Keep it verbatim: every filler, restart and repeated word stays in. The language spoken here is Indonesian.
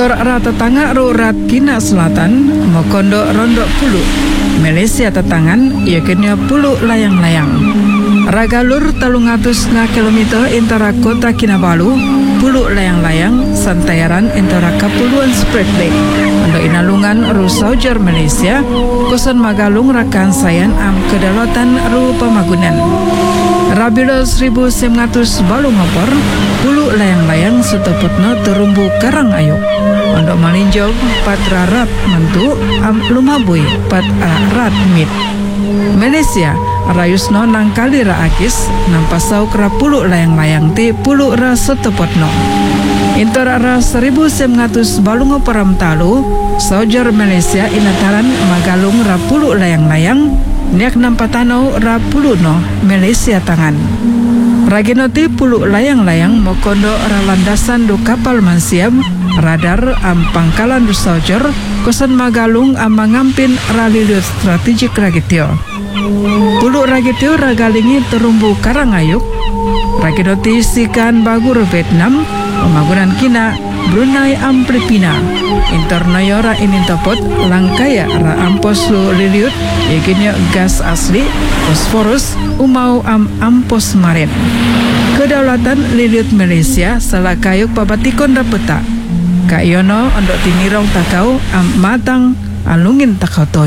Intor rata tangga ro rat kina selatan mokondo rondo pulu Malaysia tetangan yakinnya pulu layang-layang. Ragalur talung atus nga kilometer intara kota Kinabalu pulu layang-layang santayaran intara kapuluan Spratly untuk inalungan ru Saujar Malaysia kosan magalung rakan sayan am kedalatan ru pamagunan. Rabilo seribu sembilan ratus balu ngopor pulu layang-layang setepetno terumbu karang ayuk untuk malinjau pat rarat mentu am lumabui pat arat mit. Malaysia rayusno nang kali ra akis nampasau kera pulu layang-layang ti pulu ra setepetno. Intora ra seribu sembilan ratus balu ngoporam talu Saujar Malaysia inataran magalung ra pulu layang-layang niak nampatano ra pulu no Malaysia tangan. Raginoti pulu layang-layang mokondo ra landasan du kapal mansiam radar am pangkalan du Saujar kosan magalung am mangampin ralilut strategik ragitio. Pulu ragitio ragalingi terumbu karangayuk raginoti sikan bagur Vietnam pemagunan kina Brunei am Filipina Internayora inintopot langkaya ra ampos lu liliut yakinnya gas asli fosforus umau am ampos marin. Kedaulatan liliut Malaysia salah kayuk pabatikon rapeta kayono ondok tinirong takau am matang alungin takau